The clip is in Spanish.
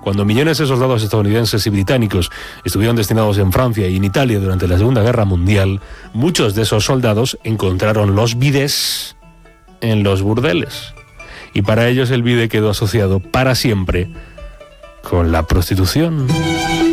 Cuando millones de soldados estadounidenses y británicos estuvieron destinados en Francia y en Italia durante la Segunda Guerra Mundial, muchos de esos soldados encontraron los bidés en los burdeles. Y para ellos el bidé quedó asociado para siempre con la prostitución.